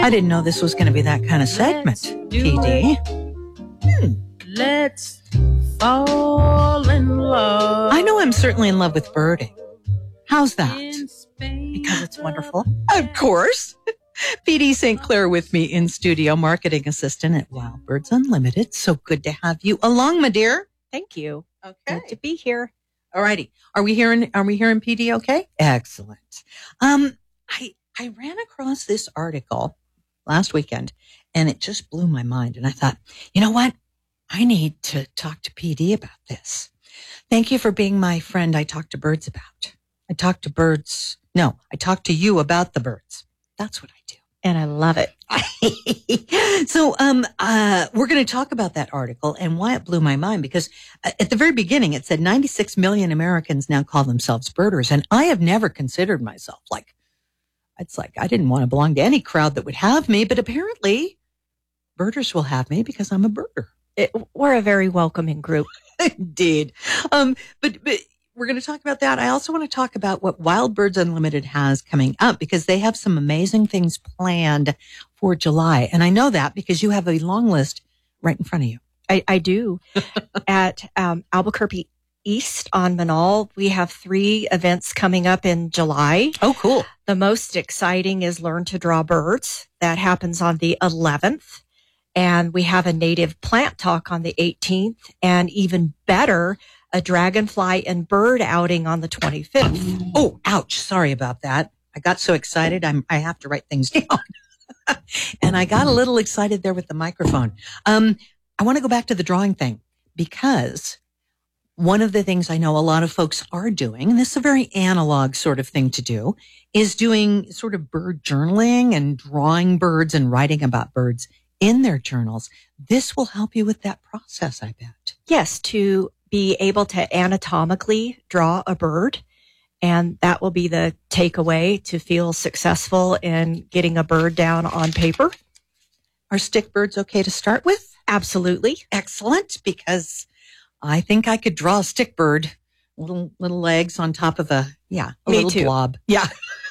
I didn't know this was going to be that kind of segment, PD. Let's fall in love. I know I'm certainly in love with birding. How's that? Because it's wonderful. Of course. PD St. Clair with me in studio, marketing assistant at Wild Birds Unlimited. So good to have you along, my dear. Thank you. Okay. Good to be here. All righty. Are we hearing PD okay? Excellent. I ran across this article last weekend and it just blew my mind. And I thought, you know what? I need to talk to PD about this. Thank you for being my friend I talk to birds about. I talk to you about the birds. That's what I do. And I love it. So, we're going to talk about that article and why it blew my mind, because at the very beginning, it said 96 million Americans now call themselves birders. And I have never considered myself it's like I didn't want to belong to any crowd that would have me, but apparently birders will have me because I'm a birder. We're a very welcoming group. Indeed. But we're going to talk about that. I also want to talk about what Wild Birds Unlimited has coming up, because they have some amazing things planned for July. And I know that because you have a long list right in front of you. I do. At Albuquerque East on Manal, we have 3 events coming up in July. Oh, cool. The most exciting is Learn to Draw Birds. That happens on the 11th. And we have a native plant talk on the 18th. And even better, a dragonfly and bird outing on the 25th. Oh, ouch. Sorry about that. I got so excited. I have to write things down. And I got a little excited there with the microphone. I want to go back to the drawing thing, because one of the things I know a lot of folks are doing, and this is a very analog sort of thing to do, is doing sort of bird journaling and drawing birds and writing about birds in their journals. This will help you with that process, I bet. Yes, to be able to anatomically draw a bird. And that will be the takeaway to feel successful in getting a bird down on paper. Are stick birds okay to start with? Absolutely. Excellent, because I think I could draw a stick bird, little legs on top of a little too. blob. Yeah.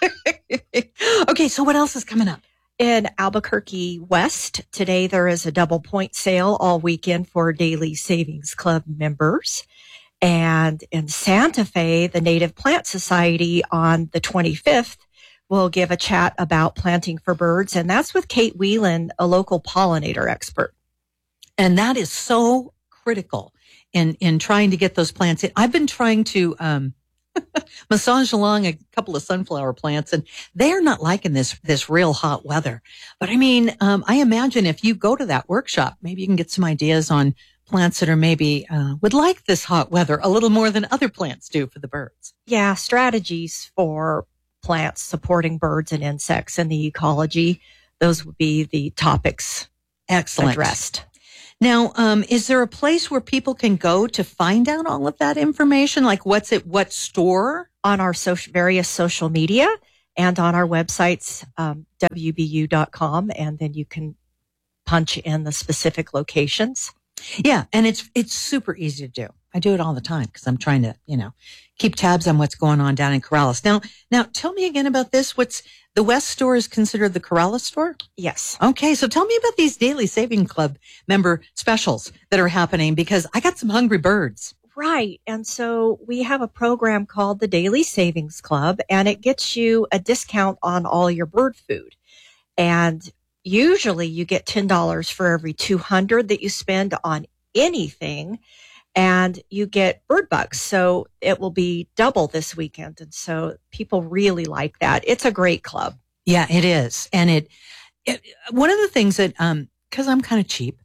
Okay, so what else is coming up? In Albuquerque West, today there is a double point sale all weekend for Daily Savings Club members. And in Santa Fe, the Native Plant Society on the 25th will give a chat about planting for birds. And that's with Kate Whelan, a local pollinator expert. And that is so critical in trying to get those plants in. I've been trying to massage along a couple of sunflower plants, and they're not liking this real hot weather. But I mean, I imagine if you go to that workshop, maybe you can get some ideas on plants that are maybe would like this hot weather a little more than other plants do for the birds. Yeah, strategies for plants supporting birds and insects and the ecology. Those would be the topics addressed. Now, is there a place where people can go to find out all of that information? Like what store? On our various social media and on our websites, wbu.com, and then you can punch in the specific locations. Yeah, and it's super easy to do. I do it all the time because I'm trying to, keep tabs on what's going on down in Corrales. Now tell me again about this. What's the West store is considered the Corrales store? Yes. Okay, so tell me about these Daily Saving Club member specials that are happening, because I got some hungry birds. Right. And so we have a program called the Daily Savings Club, and it gets you a discount on all your bird food. And usually you get $10 for every $200 that you spend on anything, and you get bird bucks. So it will be double this weekend. And so people really like that. It's a great club. Yeah, it is. And it one of the things that, cause I'm kind of cheap,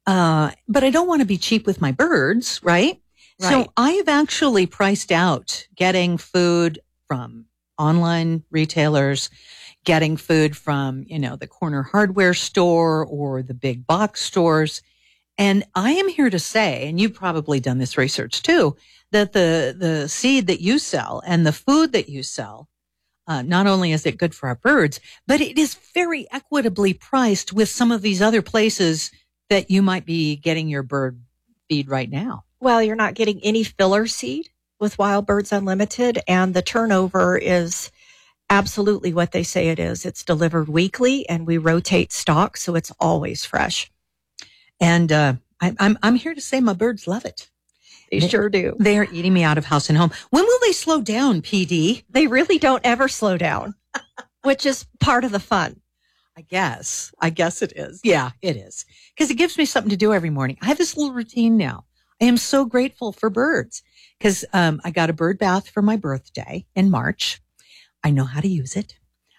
but I don't want to be cheap with my birds, right? So I've actually priced out getting food from online retailers, getting food from, the corner hardware store or the big box stores. And I am here to say, and you've probably done this research too, that the seed that you sell and the food that you sell, not only is it good for our birds, but it is very equitably priced with some of these other places that you might be getting your bird feed right now. Well, you're not getting any filler seed with Wild Birds Unlimited, and the turnover is absolutely what they say it is. It's delivered weekly, and we rotate stock, so it's always fresh. And I'm here to say my birds love it. They sure do. They are eating me out of house and home. When will they slow down, PD? They really don't ever slow down, which is part of the fun. I guess it is. Yeah, it is. Because it gives me something to do every morning. I have this little routine now. I am so grateful for birds because I got a bird bath for my birthday in March. I know how to use it.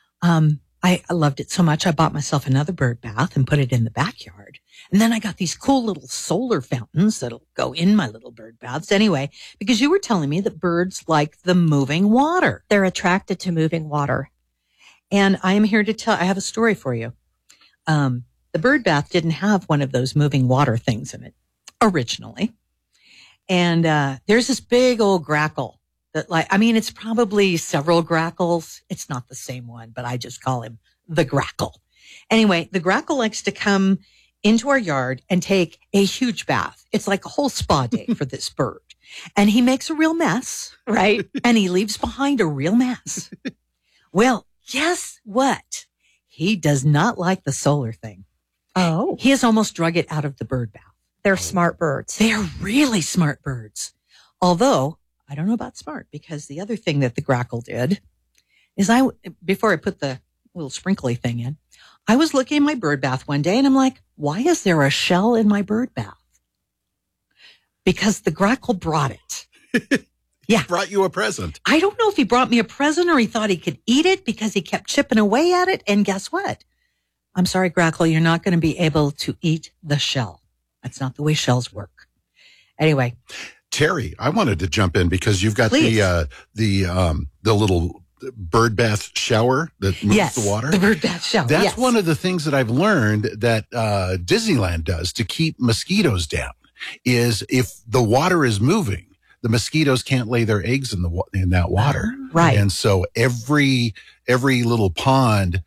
I loved it so much. I bought myself another bird bath and put it in the backyard. And then I got these cool little solar fountains that'll go in my little bird baths. Anyway, because you were telling me that birds like the moving water. They're attracted to moving water. And I am here to tell, I have a story for you. The bird bath didn't have one of those moving water things in it originally. And there's this big old grackle that it's probably several grackles. It's not the same one, but I just call him the grackle. Anyway, the grackle likes to come into our yard and take a huge bath. It's like a whole spa day for this bird. And he makes a real mess, right? And he leaves behind a real mess. Well, guess what? He does not like the solar thing. Oh. He has almost drug it out of the bird bath. They're smart birds. They're really smart birds. Although, I don't know about smart, because the other thing that the grackle did is before I put the little sprinkly thing in, I was looking in my bird bath one day and I'm like, why is there a shell in my bird bath? Because the grackle brought it. Yeah. Brought you a present. I don't know if he brought me a present or he thought he could eat it because he kept chipping away at it. And guess what? I'm sorry, grackle, you're not going to be able to eat the shell. That's not the way shells work. Anyway. Terry, I wanted to jump in because you've got the little bird bath shower that moves the water. The bird bath shower. That's one of the things that I've learned that Disneyland does to keep mosquitoes down. Is if the water is moving, the mosquitoes can't lay their eggs in that water. Right. And so every little pond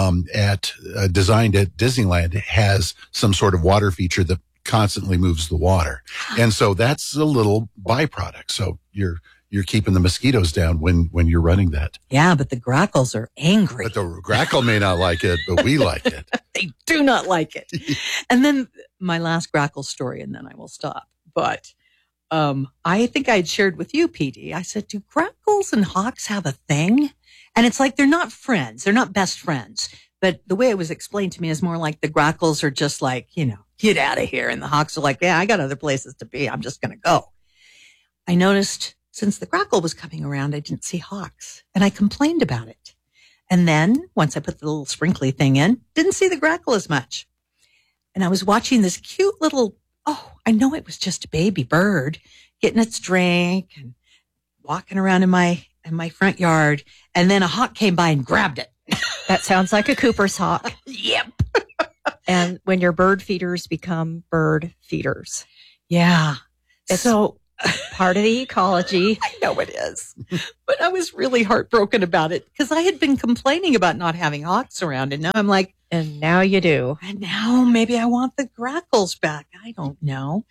designed at Disneyland has some sort of water feature that constantly moves the water. And so that's a little byproduct. So you're keeping the mosquitoes down when you're running that. Yeah, but the grackles are angry. But the grackle may not like it, but we like it. They do not like it. And then my last grackle story, and then I will stop. But I think I had shared with you, PD. I said, do grackles and hawks have a thing? And it's like they're not friends. They're not best friends. But the way it was explained to me is more like the grackles are just like, get out of here. And the hawks are like, yeah, I got other places to be. I'm just going to go. I noticed since the grackle was coming around, I didn't see hawks. And I complained about it. And then once I put the little sprinkly thing in, didn't see the grackle as much. And I was watching this cute little, I know it was just a baby bird getting its drink and walking around in my front yard. And then a hawk came by and grabbed it. That sounds like a Cooper's hawk. Yep. And when your bird feeders become bird feeders. Yeah. It's part of the ecology. I know it is. But I was really heartbroken about it because I had been complaining about not having hawks around. And now I'm like, and now you do. And now maybe I want the grackles back. I don't know.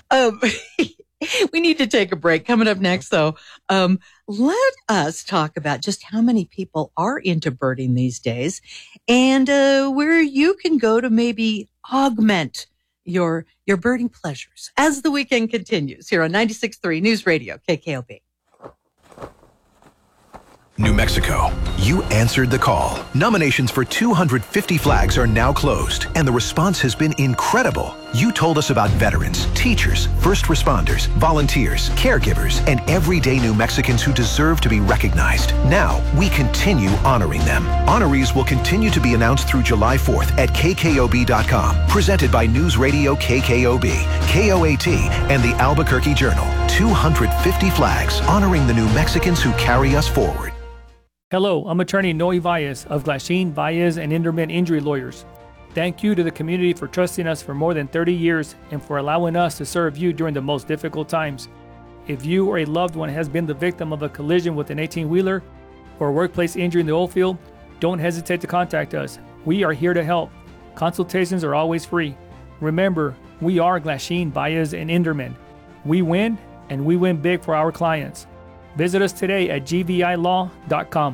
We need to take a break. Coming up next, though, let us talk about just how many people are into birding these days and where you can go to maybe augment your birding pleasures as the weekend continues here on 96.3 News Radio, KKOB. New Mexico, you answered the call. Nominations for 250 flags are now closed, and the response has been incredible. You told us about veterans, teachers, first responders, volunteers, caregivers, and everyday New Mexicans who deserve to be recognized. Now, we continue honoring them. Honorees will continue to be announced through July 4th at KKOB.com. Presented by News Radio KKOB, KOAT, and the Albuquerque Journal. 250 flags honoring the New Mexicans who carry us forward. Hello, I'm attorney Noe Valles of Glasheen, Valles, and Inderman Injury Lawyers. Thank you to the community for trusting us for more than 30 years and for allowing us to serve you during the most difficult times. If you or a loved one has been the victim of a collision with an 18-wheeler or a workplace injury in the oil field, don't hesitate to contact us. We are here to help. Consultations are always free. Remember, we are Glasheen, Valles, and Inderman. We win, and we win big for our clients. Visit us today at gvilaw.com.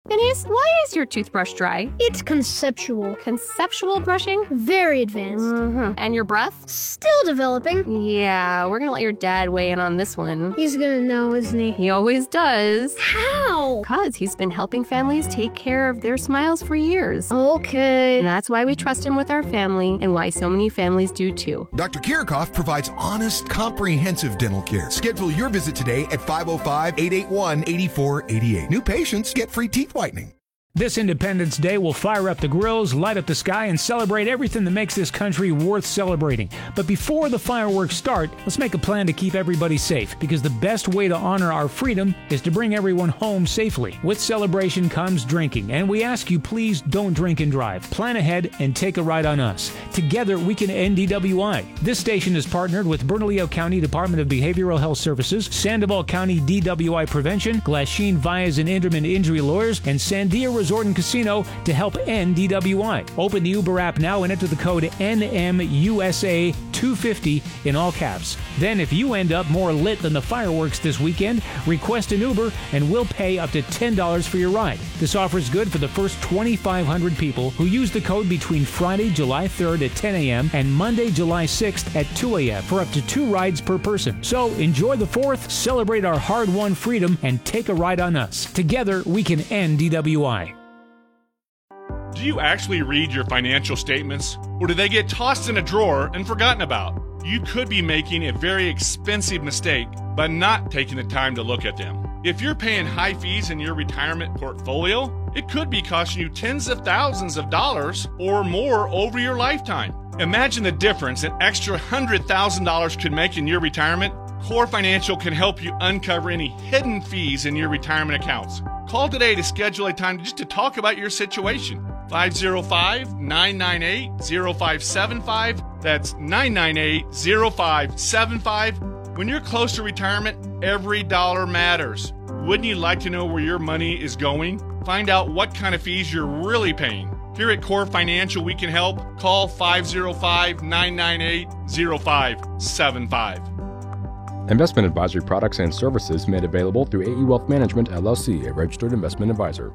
Phineas, why is your toothbrush dry? It's conceptual. Conceptual brushing? Very advanced. Mm-hmm. And your breath? Still developing. Yeah, we're gonna let your dad weigh in on this one. He's gonna know, isn't he? He always does. How? Because he's been helping families take care of their smiles for years. Okay. And that's why we trust him with our family and why so many families do too. Dr. Kirchhoff provides honest, comprehensive dental care. Schedule your visit today at 505-881-8488. New patients get free teeth whitening. This Independence Day will fire up the grills, light up the sky, and celebrate everything that makes this country worth celebrating. But before the fireworks start, let's make a plan to keep everybody safe, because the best way to honor our freedom is to bring everyone home safely. With celebration comes drinking, and we ask you please don't drink and drive. Plan ahead and take a ride on us. Together we can end DWI. This station is partnered with Bernalillo County Department of Behavioral Health Services, Sandoval County DWI Prevention, Glasheen Vias and Inderman Injury Lawyers, and Sandia Resort and Casino to help end DWI. Open the Uber app now and enter the code NMUSA250 in all caps. Then if you end up more lit than the fireworks this weekend, request an Uber and we'll pay up to $10 for your ride. This offer is good for the first 2,500 people who use the code between Friday, July 3rd at 10 a.m. and Monday, July 6th at 2 a.m. for up to 2 rides per person. So enjoy the 4th, celebrate our hard-won freedom, and take a ride on us. Together, we can end DWI. Do you actually read your financial statements, or do they get tossed in a drawer and forgotten about? You could be making a very expensive mistake by not taking the time to look at them. If you're paying high fees in your retirement portfolio, it could be costing you tens of thousands of dollars or more over your lifetime. Imagine the difference an extra $100,000 could make in your retirement. Core Financial can help you uncover any hidden fees in your retirement accounts. Call today to schedule a time just to talk about your situation. 505-998-0575. That's 998-0575. When you're close to retirement, every dollar matters. Wouldn't you like to know where your money is going? Find out what kind of fees you're really paying. Here at Core Financial, we can help. Call 505-998-0575. Investment advisory products and services made available through AE Wealth Management, LLC, a registered investment advisor.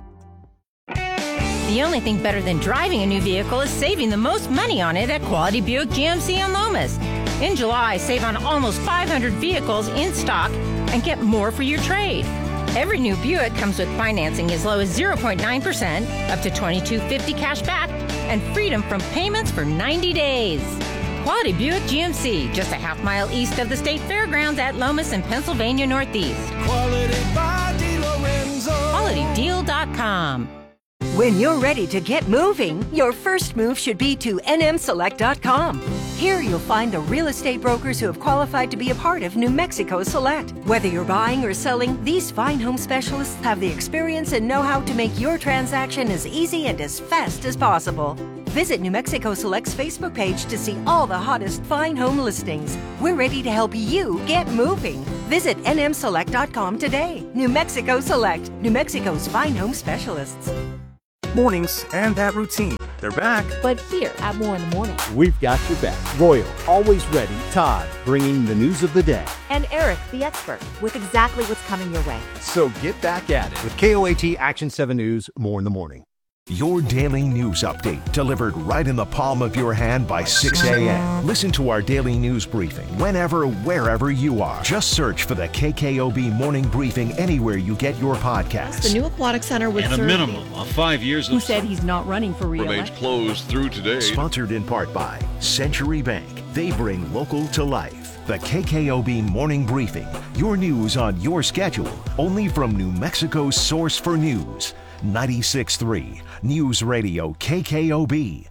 The only thing better than driving a new vehicle is saving the most money on it at Quality Buick GMC in Lomas. In July, save on almost 500 vehicles in stock and get more for your trade. Every new Buick comes with financing as low as 0.9%, up to $2,250 cash back, and freedom from payments for 90 days. Quality Buick GMC, just a half mile east of the State Fairgrounds at Lomas in Pennsylvania Northeast. Quality by DeLorenzo. QualityDeal.com. When you're ready to get moving, your first move should be to nmselect.com. Here you'll find the real estate brokers who have qualified to be a part of New Mexico Select. Whether you're buying or selling, these fine home specialists have the experience and know-how to make your transaction as easy and as fast as possible. Visit New Mexico Select's Facebook page to see all the hottest fine home listings. We're ready to help you get moving. Visit nmselect.com today. New Mexico Select, New Mexico's fine home specialists. Mornings and that routine. They're back. But here at More in the Morning, we've got your back. Royal, always ready. Todd, bringing the news of the day. And Eric, the expert, with exactly what's coming your way. So get back at it with KOAT Action 7 News, More in the Morning. Your daily news update delivered right in the palm of your hand by 6 a.m. Listen to our daily news briefing whenever, wherever you are. Just search for the KKOB Morning Briefing anywhere you get your podcasts. The new aquatic center with and a minimum of 5 years. Who said he's not running for re-election? Remains closed through today. Sponsored in part by Century Bank. They bring local to life. The KKOB Morning Briefing. Your news on your schedule. Only from New Mexico's source for news. 96.3 News Radio KKOB.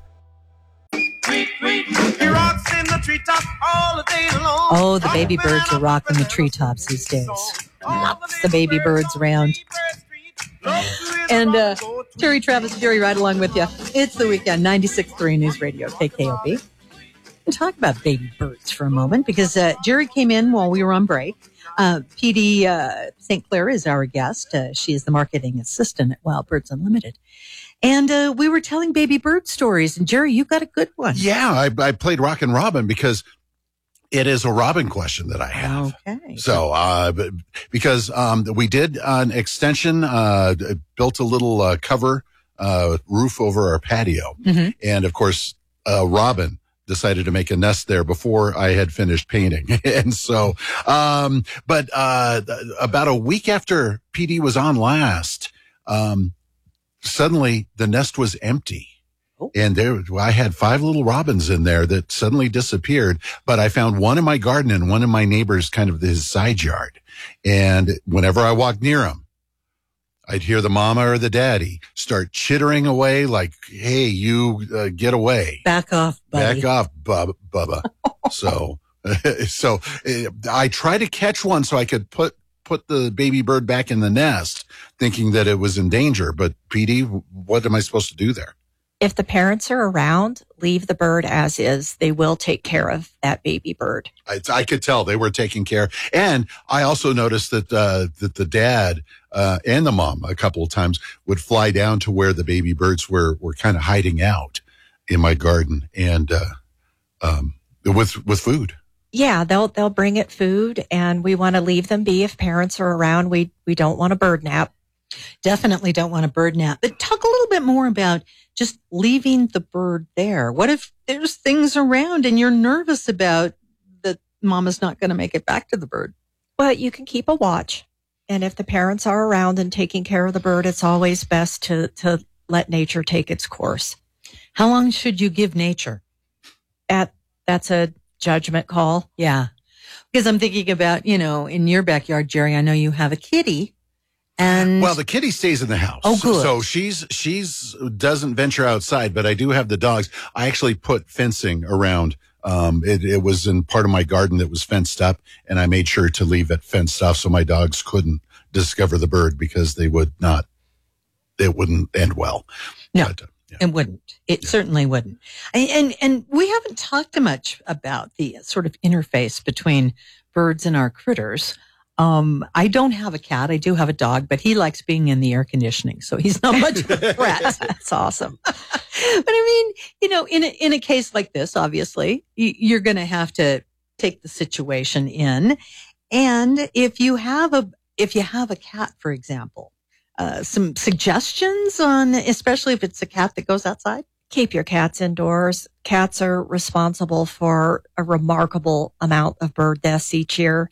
Oh, the baby birds are rocking the treetops these days. Lots of baby birds around. And Terry Travis, Jerry, right along with you. It's the weekend, 96.3 News Radio KKOB. We'll talk about baby birds for a moment because Jerry came in while we were on break. PD St. Clair is our guest. She is the marketing assistant at Wild Birds Unlimited. And we were telling baby bird stories. And Jerry, you got a good one. Yeah, I played Rockin' Robin because It is a robin question that I have. Okay. So, because we did an extension, built a little cover roof over our patio, and of course, robin decided to make a nest there before I had finished painting, and so, but about a week after PD was on last, suddenly the nest was empty. And I had 5 little robins in there that suddenly disappeared, but I found one in my garden and one in my neighbor's kind of his side yard. And whenever I walked near them, I'd hear the mama or the daddy start chittering away like, hey, you get away. Back off, buddy. Back off, Bubba. So I tried to catch one so I could put the baby bird back in the nest thinking that it was in danger. But PD, what am I supposed to do there? If the parents are around, leave the bird as is. They will take care of that baby bird. I could tell they were taking care. And I also noticed that the dad and the mom a couple of times would fly down to where the baby birds were kind of hiding out in my garden and with food. Yeah, they'll bring it food, and we want to leave them be if parents are around. We don't want a bird nap. Definitely don't want a bird nap. But talk a little bit more about just leaving the bird there. What if there's things around and you're nervous about that mama's not going to make it back to the bird? Well, you can keep a watch. And if the parents are around and taking care of the bird, it's always best to let nature take its course. How long should you give nature? That's a judgment call. Yeah. Because I'm thinking about, in your backyard, Jerry, I know you have a kitty. And well, the kitty stays in the house. Oh, good. So she's doesn't venture outside, but I do have the dogs. I actually put fencing around. It was in part of my garden that was fenced up, and I made sure to leave it fenced off so my dogs couldn't discover the bird because it wouldn't end well. No, but, it wouldn't. It certainly wouldn't. And we haven't talked much about the sort of interface between birds and our critters. I don't have a cat. I do have a dog, but he likes being in the air conditioning, so he's not much of a threat. That's awesome. But I mean, in a case like this, obviously, you're going to have to take the situation in. And if you have a cat, for example, some suggestions on, especially if it's a cat that goes outside? Keep your cats indoors. Cats are responsible for a remarkable amount of bird deaths each year.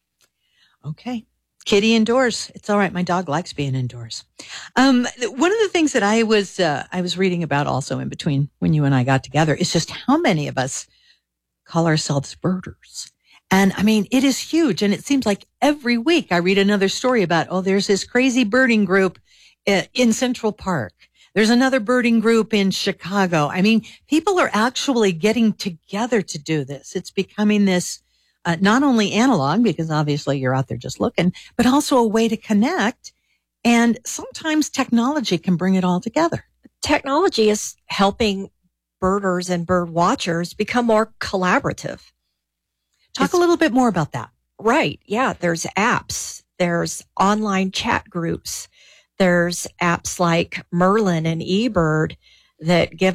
Okay. Kitty indoors. It's all right. My dog likes being indoors. One of the things that I was reading about also in between when you and I got together is just how many of us call ourselves birders. And I mean, it is huge. And it seems like every week I read another story about, there's this crazy birding group in Central Park. There's another birding group in Chicago. I mean, people are actually getting together to do this. It's becoming this not only analog, because obviously you're out there just looking, but also a way to connect. And sometimes technology can bring it all together. Technology is helping birders and bird watchers become more collaborative. Talk a little bit more about that. Right. Yeah. There's apps. There's online chat groups. There's apps like Merlin and eBird that give